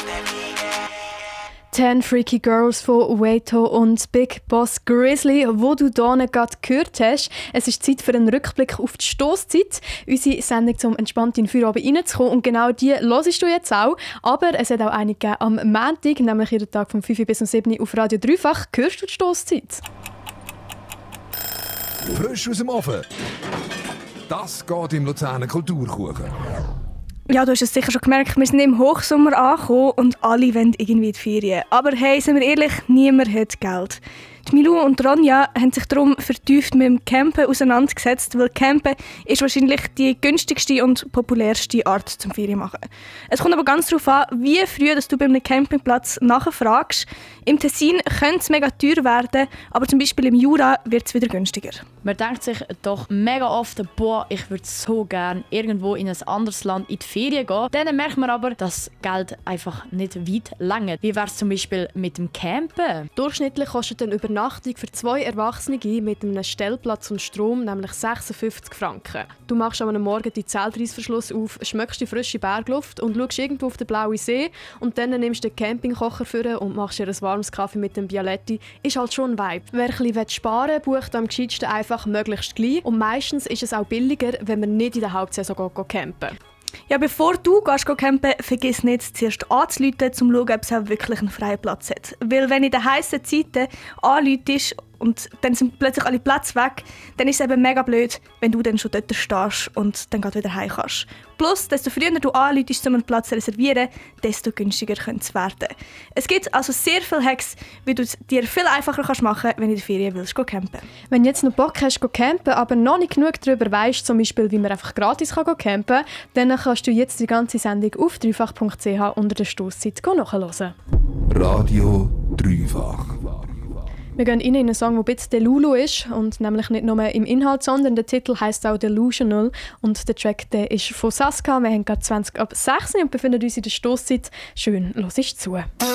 «10 Freaky Girls» von Waito und Big Boss Grizzly, wo du hier gerade gehört hast. Es ist Zeit für einen Rückblick auf die Stosszeit, unsere Sendung, um entspannt in den Feierabend reinzukommen. Und genau die hörst du jetzt auch. Aber es hat auch eine gegeben am Montag, nämlich jeden Tag von 5 bis 7 auf Radio Dreifach. Hörst du die Stosszeit? Frisch aus dem Ofen. Das geht im Luzerner Kulturkuchen. Ja, du hast es sicher schon gemerkt, wir sind im Hochsommer angekommen und alle wollen irgendwie in die Ferien. Aber hey, sind wir ehrlich, niemand hat Geld. Die Milou und Ronja haben sich darum vertieft mit dem Campen auseinandergesetzt, weil Campen ist wahrscheinlich die günstigste und populärste Art zum Ferien machen. Es kommt aber ganz darauf an, wie früh dass du bei einem Campingplatz nachfragst. Im Tessin könnte es mega teuer werden, aber zum Beispiel im Jura wird es wieder günstiger. Man denkt sich doch mega oft, boah, ich würde so gerne irgendwo in ein anderes Land in die Ferien gehen. Dann merkt man aber, dass Geld einfach nicht weit reicht. Wie wäre es zum Beispiel mit dem Campen? Durchschnittlich kostet eine Übernachtung für 2 Erwachsene mit einem Stellplatz und Strom nämlich 56 Franken. Du machst am Morgen die Zeltreissverschluss auf, schmeckst die frische Bergluft und schaust irgendwo auf den blauen See und dann nimmst du den Campingkocher vor und machst dir ein warmes Kaffee mit dem Bialetti. Ist halt schon ein Vibe. Wer ein bisschen sparen will, bucht am gescheitsten einfach möglichst gleich. Und meistens ist es auch billiger, wenn man nicht in der Hauptsaison campen. Ja, bevor du campen gehst, vergiss nicht, zuerst anzurufen, um zu schauen, ob es auch wirklich einen freien Platz hat. Weil wenn in den heissen Zeiten anrufst und dann sind plötzlich alle Plätze weg, dann ist es eben mega blöd, wenn du dann schon dort stehst und dann wieder heim kannst. Plus, desto früher du anrufst, um einen Platz zu reservieren, desto günstiger könnte es werden. Es gibt also sehr viele Hacks, wie du es dir viel einfacher machen kannst, wenn du in der Ferien willst campen. Wenn du jetzt noch Bock hast, campen, aber noch nicht genug darüber weisst, zum Beispiel, wie man einfach gratis campen kann, dann kannst du jetzt die ganze Sendung auf dreifach.ch unter der Stosszeit nachhören. Radio Dreifach. Wir gehen rein in einen Song, der ein bisschen Delulu ist, und nämlich nicht nur im Inhalt, sondern der Titel heisst auch Delusional und der Track der ist von Saska. Wir haben gerade 20 ab 6 und befinden uns in der Stosszeit. Schön, hörst zu.